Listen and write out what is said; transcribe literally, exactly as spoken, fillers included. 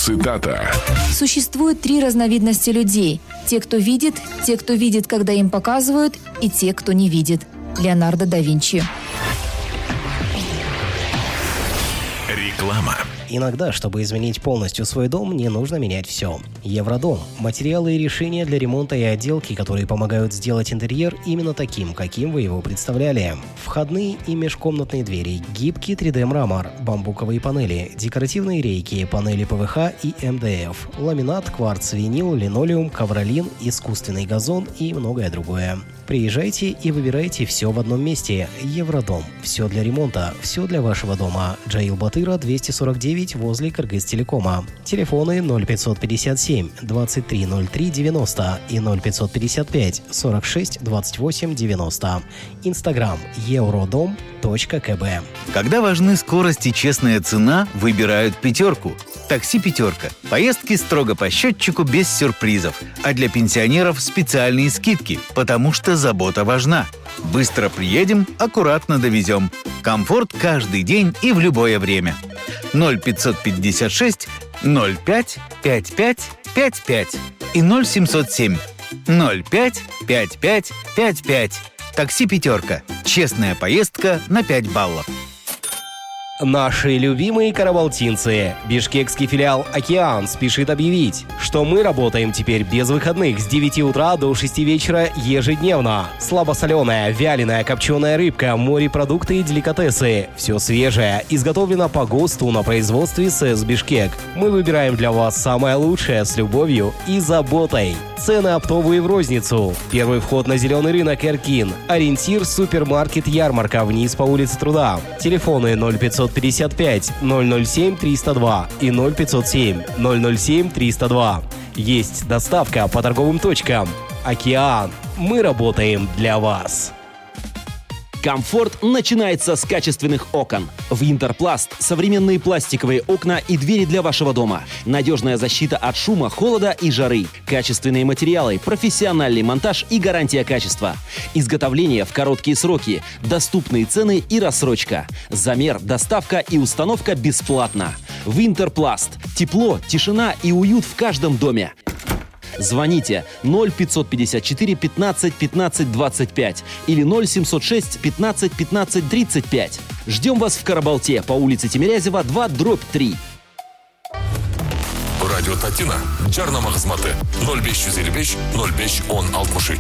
Цитата. Существует три разновидности людей. Те, кто видит, те, кто видит, когда им показывают, и те, кто не видит. Леонардо да Винчи. Реклама. Иногда, чтобы изменить полностью свой дом, не нужно менять все. Евродом – материалы и решения для ремонта и отделки, которые помогают сделать интерьер именно таким, каким вы его представляли. Входные и межкомнатные двери, гибкий три дэ-мрамор, бамбуковые панели, декоративные рейки, панели пэ вэ ха и эм дэ эф, ламинат, кварц, винил, линолеум, ковролин, искусственный газон и многое другое. Приезжайте и выбирайте все в одном месте. Евродом. Все для ремонта, все для вашего дома. Джаил Батыра, двести сорок девять, возле Кыргызтелекома. Телефоны ноль пятьсот пятьдесят семь двадцать три ноль три девяносто и ноль пятьсот пятьдесят пять сорок шесть двадцать восемь девяносто. Инстаграм евродом точка ка бэ. Когда важны скорость и честная цена, выбирают «пятерку». Такси «пятерка». Поездки строго по счетчику без сюрпризов. А для пенсионеров специальные скидки, потому что забота важна. Быстро приедем, аккуратно довезем. Комфорт каждый день и в любое время. ноль пятьсот пятьдесят шесть ноль пять пять пять пять пять и ноль семьсот семь ноль пять пять пять пять пять. Такси «пятерка». Честная поездка на пять баллов. Наши любимые карабалтинцы. Бишкекский филиал «Океан» спешит объявить, что мы работаем теперь без выходных с девяти утра до шести вечера ежедневно. Слабосоленая, вяленая, копченая рыбка, морепродукты и деликатесы. Все свежее, изготовлено по ГОСТу на производстве СЭС Бишкек. Мы выбираем для вас самое лучшее с любовью и заботой. Цены оптовые в розницу. Первый вход на зеленый рынок Эркин. Ориентир супермаркет Ярмарка вниз по улице Труда. Телефоны ноль пятьсот пятьдесят пять ноль ноль семь триста два и ноль пятьсот семь ноль ноль семь триста два. Есть доставка по торговым точкам. «Океан». Мы работаем для вас. Комфорт начинается с качественных окон. В Интерпласт современные пластиковые окна и двери для вашего дома. Надежная защита от шума, холода и жары. Качественные материалы, профессиональный монтаж и гарантия качества. Изготовление в короткие сроки. Доступные цены и рассрочка. Замер, доставка и установка бесплатно. В Интерпласт. Тепло, тишина и уют в каждом доме. Звоните ноль пятьсот пятьдесят четыре пятнадцать пятнадцать двадцать пять или ноль семьсот шесть пятнадцать пятнадцать тридцать пять. Ждем вас в Карабалте по улице Тимирязева, два, дробь три. Радио Татина. Жарнама хезматы. ноль беш жүз элүү беш ноль беш он алтымыш үч.